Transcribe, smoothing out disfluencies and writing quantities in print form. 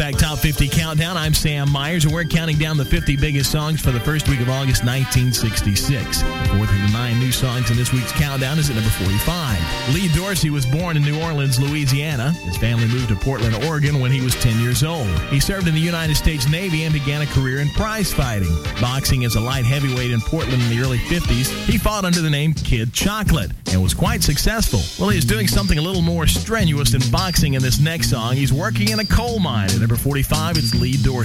Back Top 50 Countdown. I'm Sam Myers, and we're counting down the 50 biggest songs for the first week of August 1966. The fourth of the 9 new songs in this week's countdown is at number 45. Lee Dorsey was born in New Orleans, Louisiana. His family moved to Portland, Oregon when he was 10 years old. He served in the United States Navy and began a career in prize fighting. Boxing as a light heavyweight in Portland in the early 50s, he fought under the name Kid Chocolate and was quite successful. Well, he's doing something a little more strenuous in boxing in this next song. He's working in a coal mine. At number 45, it's Lee Dorsey.